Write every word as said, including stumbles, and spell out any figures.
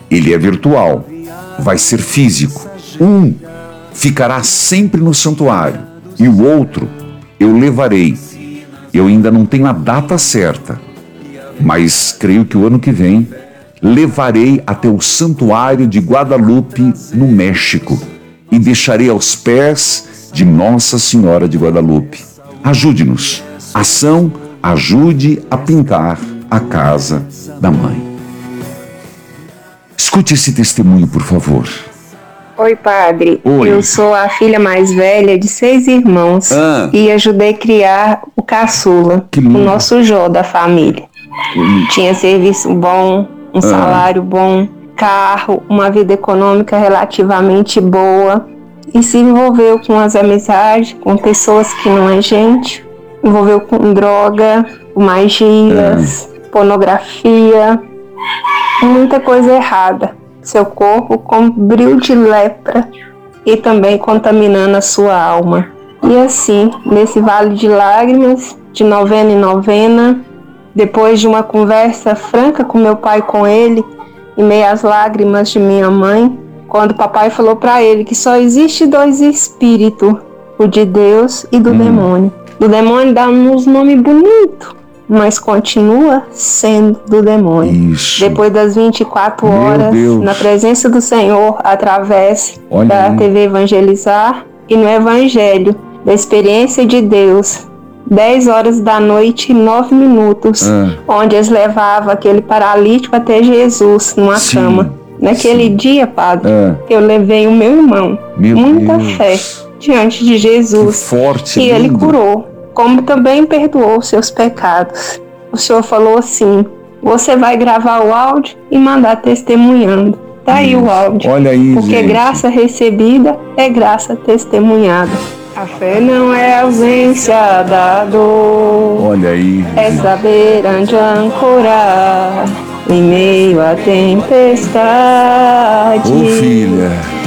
ele é virtual, vai ser físico. Um ficará sempre no santuário e o outro eu levarei. Eu ainda não tenho a data certa, mas creio que o ano que vem levarei até o santuário de Guadalupe, no México, e deixarei aos pés de Nossa Senhora de Guadalupe. Ajude-nos. Ação, ajude a pintar a casa da mãe. Escute esse testemunho, por favor. Oi, padre. Oi. Eu sou a filha mais velha de seis irmãos Ah. e ajudei a criar o caçula, Que lindo. o nosso Jó da família. Hum. Tinha serviço bom, um salário bom, carro, uma vida econômica relativamente boa e se envolveu com as amizades, com pessoas que não é gente, envolveu com droga, com magias, pornografia, muita coisa errada. Seu corpo com brilho de lepra e também contaminando a sua alma. E assim, nesse vale de lágrimas, de novena em novena, depois de uma conversa franca com meu pai e com ele, em meio às lágrimas de minha mãe, quando o papai falou para ele que só existe dois espíritos, o de Deus e do hum. demônio. Do demônio dá uns nomes bonitos, mas continua sendo do demônio. Isso. Depois das vinte e quatro Meu horas, Deus. na presença do Senhor, através Olha da aí. T V Evangelizar e no Evangelho da Experiência de Deus, dez horas da noite e nove minutos, Ah. onde eles levavam aquele paralítico até Jesus, numa Sim, cama. Naquele sim. dia, padre, Ah. eu levei o meu irmão, Meu muita Deus. fé, diante de Que Jesus. forte, E ele lindo. curou, como também perdoou os seus pecados. O Senhor falou assim: você vai gravar o áudio e mandar testemunhando. Tá aí o áudio. Olha aí, Porque gente. graça recebida é graça testemunhada. A fé não é ausência da dor, Olha aí. é saber onde ancorar em meio à tempestade. Ô, filha.